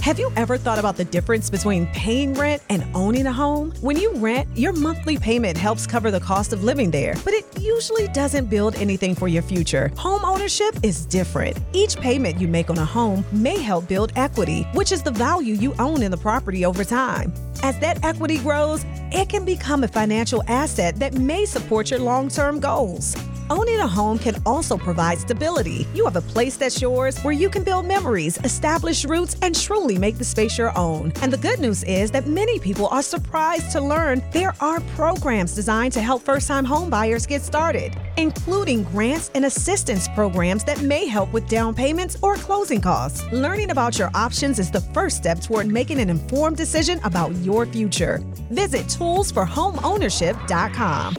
Have you ever thought about the difference between paying rent and owning a home? When you rent, your monthly payment helps cover the cost of living there, but it usually doesn't build anything for your future. Home ownership is different. Each payment you make on a home may help build equity, which is the value you own in the property over time. As that equity grows, it can become a financial asset that may support your long-term goals. Owning a home can also provide stability. You have a place that's yours where you can build memories, establish roots, and truly make the space your own. And the good news is that many people are surprised to learn there are programs designed to help first-time home buyers get started, including grants and assistance programs that may help with down payments or closing costs. Learning about your options is the first step toward making an informed decision about your future. Visit toolsforhomeownership.com.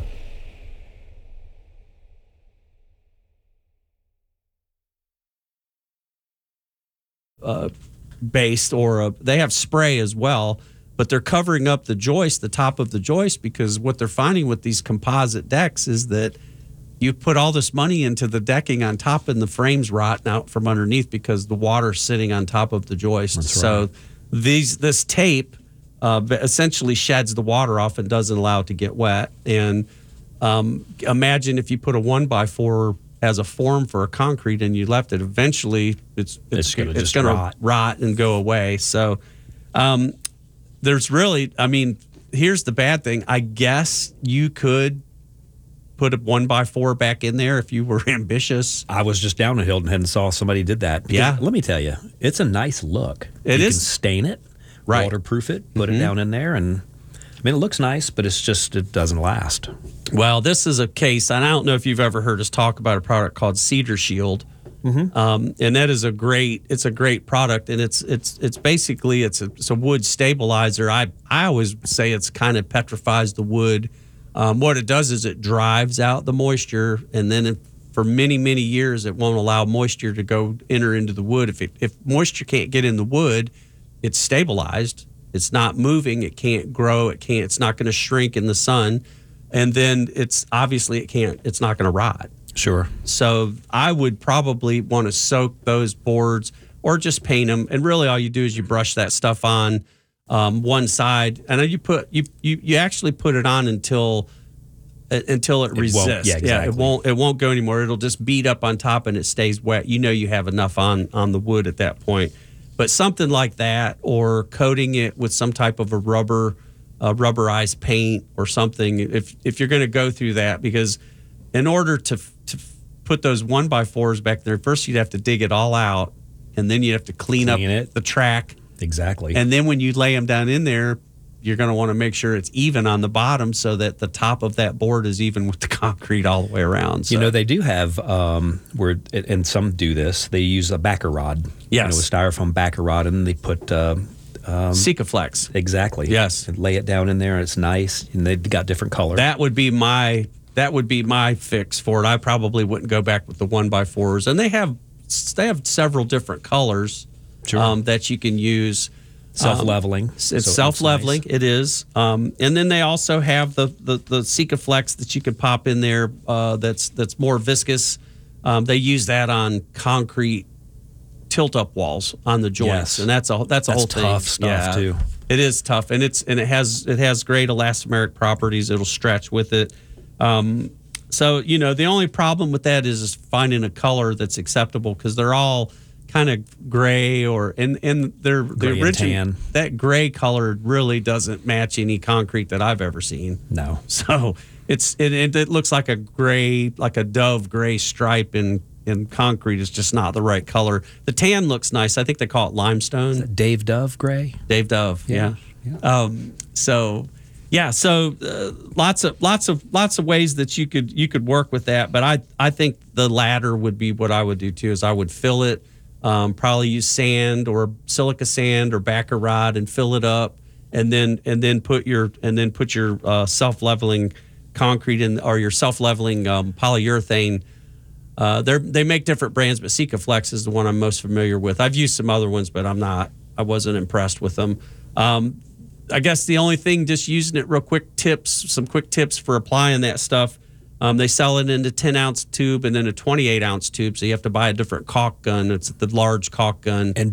Based they have spray as well, but they're covering up the joist, the top of the joist, because what they're finding with these composite decks is that you put all this money into the decking on top and the frames rot out from underneath because the water's sitting on top of the joist. That's so right. This tape essentially sheds the water off and doesn't allow it to get wet. And imagine if you put a 1x4 as a form for a concrete and you left it, eventually it's going to rot and go away. So there's really, here's the bad thing. I guess you could put a 1x4 back in there if you were ambitious. I was just down at Hilton Head and saw somebody did that. Yeah. Let me tell you, it's a nice look. You can stain it, right, waterproof it, put it down in there, and it looks nice, but it doesn't last. Well, this is a case, and I don't know if you've ever heard us talk about a product called Cedar Shield. And that is a great product, and it's basically it's a wood stabilizer. I always say it's kind of petrifies the wood. What it does is it drives out the moisture, and then for many years it won't allow moisture to enter into the wood. If moisture can't get in the wood, it's stabilized. It's not moving. It can't grow. It's not going to shrink in the sun. And then it's not going to rot. Sure. So I would probably want to soak those boards or just paint them. And really all you do is you brush that stuff on one side. And then you actually put it on until it resists. Yeah, exactly. It won't go anymore. It'll just bead up on top and it stays wet. You have enough on the wood at that point. But something like that, or coating it with some type of a rubberized paint or something, if you're going to go through that, because in order to put those 1x4s back there, first you'd have to dig it all out, and then you'd have to clean up the track. Exactly. And then when you lay them down in there, you're going to want to make sure it's even on the bottom so that the top of that board is even with the concrete all the way around. So. They do have, and some do this, they use a backer rod. Yes. A styrofoam backer rod, and they put... Sikaflex. Exactly. Yes. And lay it down in there, and it's nice, and they've got different colors. That would be my fix for it. I probably wouldn't go back with the 1x4s. And they have several different colors that you can use. Self-leveling. It's self-leveling. Nice. It is. And then they also have the Sikaflex that you could pop in there that's more viscous. They use that on concrete tilt-up walls on the joints, and that's a whole thing. Tough stuff too. It is tough, and it has great elastomeric properties. It'll stretch with it. So the only problem with that is finding a color that's acceptable, because they're all kind of gray and they're gray the original and tan. That gray color really doesn't match any concrete that I've ever seen. No. So it looks like a gray, like a dove gray stripe in concrete is just not the right color. The tan looks nice. I think they call it limestone. Is that Dave Dove gray? Dave Dove, yeah. So lots of ways that you could work with that. But I think the latter would be what I would do too. Is I would fill it, probably use sand or silica sand or backer rod and fill it up, and then put your self-leveling concrete in, or your self-leveling polyurethane. They make different brands, but Sikaflex is the one I'm most familiar with. I've used some other ones, but I wasn't impressed with them. I guess the only thing, just using it real quick, some quick tips for applying that stuff. They sell it in a 10-ounce tube and then a 28-ounce tube, so you have to buy a different caulk gun. It's the large caulk gun. And